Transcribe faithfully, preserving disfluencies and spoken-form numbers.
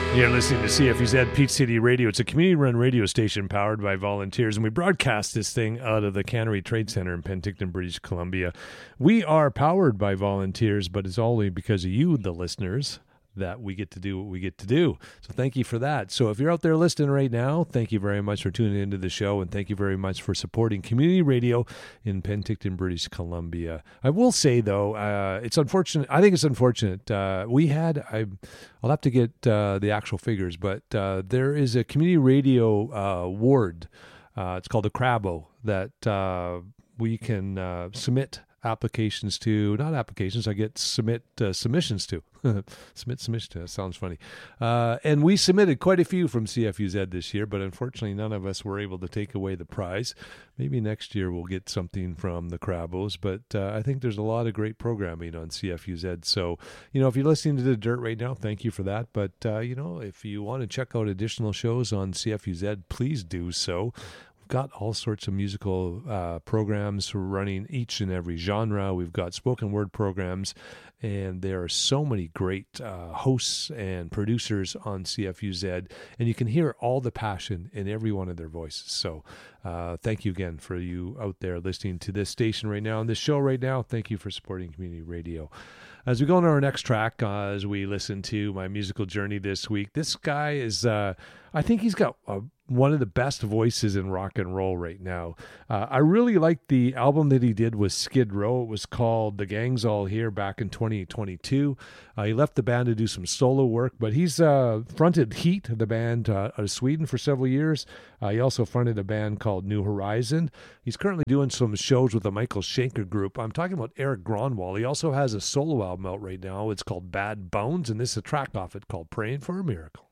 You're listening to C F U Z Peach City Radio. It's a community-run radio station powered by volunteers, and we broadcast this thing out of the Cannery Trade Center in Penticton, British Columbia. We are powered by volunteers, but it's only because of you, the listeners, that we get to do what we get to do. So thank you for that. So if you're out there listening right now, thank you very much for tuning into the show, and thank you very much for supporting community radio in Penticton, British Columbia. I will say, though, uh, it's unfortunate. I think it's unfortunate. Uh, we had, I, I'll have to get uh, the actual figures, but uh, there is a community radio uh, ward. Uh, it's called the Crabo that uh, we can uh, submit applications to, not applications, I get submit uh, submissions to. submit submissions to, that sounds funny. Uh, and we submitted quite a few from C F U Z this year, but unfortunately none of us were able to take away the prize. Maybe next year we'll get something from the Crabos, but uh, I think there's a lot of great programming on C F U Z. So, you know, if you're listening to The Dirt right now, thank you for that. But, uh, you know, if you want to check out additional shows on C F U Z, please do so. Got all sorts of musical uh, programs running each and every genre. We've got spoken word programs, and there are so many great uh, hosts and producers on C F U Z, and you can hear all the passion in every one of their voices. So uh, thank you again for you out there listening to this station right now and this show right now. Thank you for supporting community radio. As we go on to our next track, uh, as we listen to my musical journey this week, this guy is, uh, I think he's got a one of the best voices in rock and roll right now. Uh, I really liked the album that he did with Skid Row. It was called The Gang's All Here back in twenty twenty-two. Uh, he left the band to do some solo work, but he's uh, fronted Heat, the band uh, out of Sweden, for several years. Uh, he also fronted a band called New Horizon. He's currently doing some shows with the Michael Schenker Group. I'm talking about Eric Gronwall. He also has a solo album out right now. It's called Bad Bones, and this is a track off it called Praying for a Miracle.